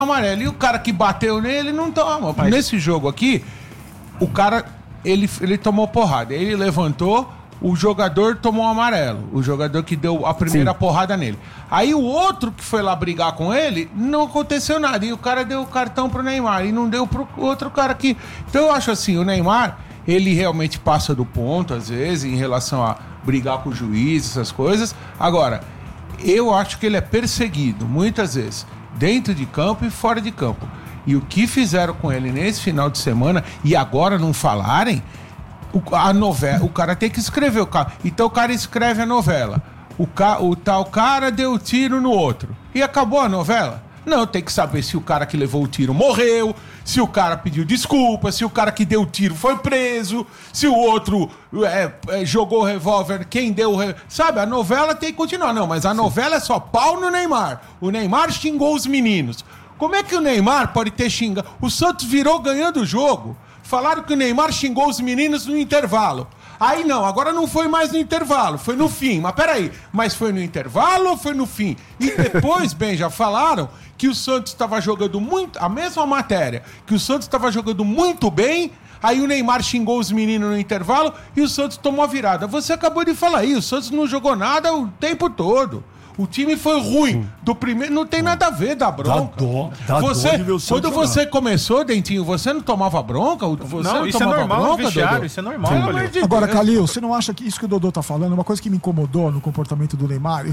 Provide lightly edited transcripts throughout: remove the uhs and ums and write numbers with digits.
amarelo. E o cara que bateu nele não toma. Mas nesse jogo aqui, o cara, ele tomou porrada. Ele levantou, o jogador tomou um amarelo. O jogador que deu a primeira porrada nele. Aí o outro que foi lá brigar com ele, não aconteceu nada. E o cara deu o cartão pro Neymar e não deu pro outro cara aqui. Então eu acho assim, o Neymar, ele realmente passa do ponto, às vezes, em relação a brigar com o juiz, essas coisas. Agora, eu acho que ele é perseguido, muitas vezes, dentro de campo e fora de campo. E o que fizeram com ele nesse final de semana, e agora não falarem, a novela, o cara tem que escrever o cara. Então o cara escreve a novela. O tal cara deu tiro no outro. E acabou a novela? Não, tem que saber se o cara que levou o tiro morreu, se o cara pediu desculpa, se o cara que deu o tiro foi preso, se o outro jogou o revólver, quem deu o revólver. Sabe, a novela tem que continuar. Não, mas a novela é só pau no Neymar. O Neymar xingou os meninos. Como é que o Neymar pode ter xingado? O Santos virou ganhando o jogo. Falaram que o Neymar xingou os meninos no intervalo. Aí não, agora não foi mais no intervalo, foi no fim. Mas peraí, mas foi no intervalo ou foi no fim? E depois, bem, já falaram que o Santos estava jogando muito, a mesma matéria, que o Santos estava jogando muito bem, aí o Neymar xingou os meninos no intervalo e o Santos tomou a virada. Você acabou de falar aí, o Santos não jogou nada o tempo todo. O time foi ruim. Do primeiro, não tem nada a ver da bronca. Dá dó de ver o Santos quando você começou, Dentinho, você não tomava bronca? Não, isso é normal no vestiário, isso é normal. Agora, Calil, você não acha que isso que o Dodô tá falando, uma coisa que me incomodou no comportamento do Neymar,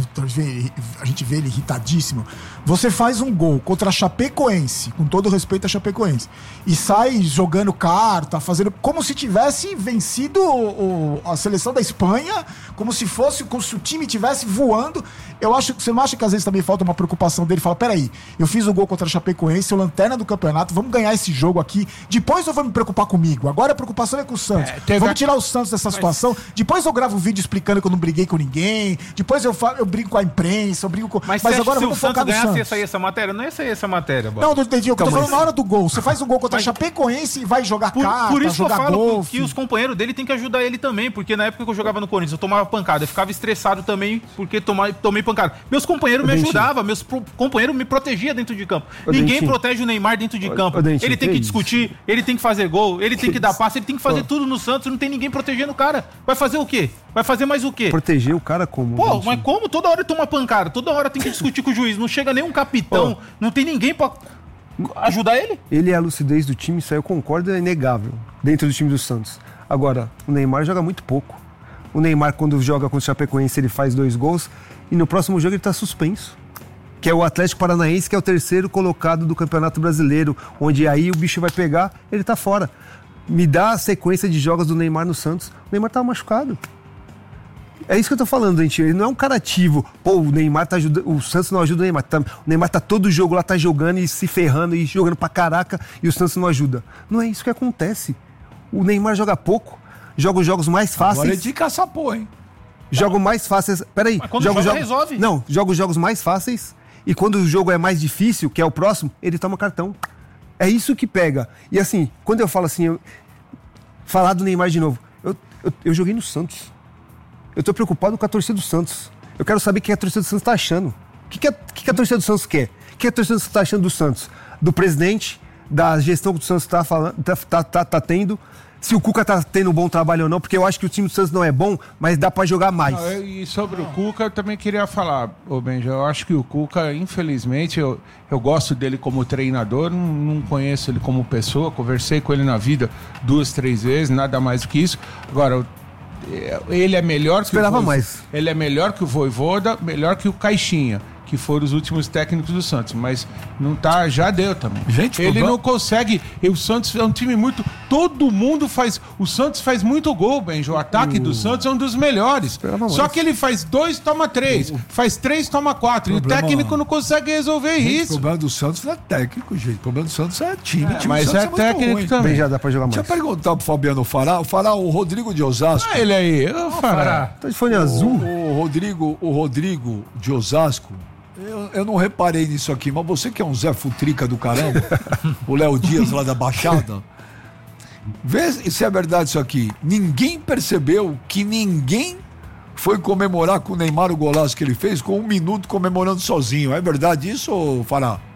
a gente vê ele irritadíssimo, você faz um gol contra a Chapecoense, com todo respeito a Chapecoense, e sai jogando carta, fazendo como se tivesse vencido a seleção da Espanha, como se o time tivesse voando. Você não acha que às vezes também falta uma preocupação dele? Fala, peraí, eu fiz o gol contra a Chapecoense, o lanterna do campeonato, vamos ganhar esse jogo aqui, depois eu vou me preocupar comigo, agora a preocupação é com o Santos, vamos tirar o Santos dessa situação, depois eu gravo um vídeo explicando que eu não briguei com ninguém, depois eu brigo com a imprensa, eu brigo com... Mas agora vamos focar no Santos. Se ia sair essa matéria, não ia sair essa matéria, Bob. Não, eu tô falando na hora do gol, você faz um gol contra a Chapecoense e vai jogar carta, por isso jogar eu falo golfe. que os companheiros dele tem que ajudar ele também, porque na época que eu jogava no Corinthians, eu tomava pancada, eu ficava estressado também, porque tomei pancada. Meus companheiros me ajudavam, meus companheiros me protegiam dentro de campo. Ninguém protege o Neymar dentro de campo. Ele tem que discutir, ele tem que fazer gol, ele tem que dar passe, ele tem que fazer tudo no Santos, não tem ninguém protegendo o cara. Vai fazer o quê? Vai fazer mais o quê? Proteger o cara como? Pô, mas como? Toda hora ele toma pancada, toda hora tem que discutir com o juiz, não chega nem um capitão, não tem ninguém pra ajudar ele? Ele é a lucidez do time, isso aí eu concordo, é inegável, dentro do time do Santos. Agora, o Neymar joga muito pouco. O Neymar, quando joga contra o Chapecoense, ele faz 2 gols e no próximo jogo ele tá suspenso. Que é o Atlético Paranaense, que é o 3º colocado do Campeonato Brasileiro, onde aí o bicho vai pegar, ele tá fora. Me dá a sequência de jogos do Neymar no Santos. O Neymar tava machucado. É isso que eu tô falando, gente. Ele não é um cara ativo. Pô, o Neymar tá ajudando. O Santos não ajuda o Neymar. O Neymar tá todo jogo lá, tá jogando e se ferrando e jogando pra caraca e o Santos não ajuda. Não é isso que acontece. O Neymar joga pouco, joga os jogos mais fáceis. Agora é de caçar pô, hein? Jogo mais fáceis. Peraí. Mas quando joga, resolve. Não, joga os jogos mais fáceis e quando o jogo é mais difícil, que é o próximo, ele toma cartão. É isso que pega. E assim, quando eu falo assim, falar do Neymar de novo, eu joguei no Santos. Eu tô preocupado com a torcida do Santos. Eu quero saber o que a torcida do Santos tá achando. O que a torcida do Santos quer? O que a torcida do Santos tá achando do Santos? Do presidente, da gestão que o Santos tá falando, tá tendo. Se o Cuca tá tendo um bom trabalho ou não, porque eu acho que o time do Santos não é bom, mas dá pra jogar mais. Não, e sobre o Cuca, eu também queria falar, Benja, eu acho que o Cuca, infelizmente, eu gosto dele como treinador, não conheço ele como pessoa, conversei com ele na vida 2, 3 vezes, nada mais do que isso. Agora, ele é melhor que Esperava mais. Ele é melhor que o Vojvoda, melhor que o Caixinha, que foram os últimos técnicos do Santos, mas não tá, já deu também. Gente, ele não consegue, o Santos é um time muito, todo mundo faz, o Santos faz muito gol, Benjo, o ataque do Santos é um dos melhores, só que ele faz 2, toma 3, faz 3, toma 4, e o técnico não consegue resolver isso. O problema do Santos não é técnico, gente, o problema do Santos é time, mas é técnico também. Já dá pra jogar mais. Deixa eu perguntar pro Fabiano Fará, o Rodrigo de Osasco. Ele aí, o Fará. Tá de fone azul. O Rodrigo de Osasco, eu não reparei nisso aqui, mas você que é um Zé Futrica do caramba, o Léo Dias lá da Baixada, vê se é verdade isso aqui. Ninguém percebeu que ninguém foi comemorar com o Neymar o golaço que ele fez com 1 minuto comemorando sozinho. É verdade isso, Fará?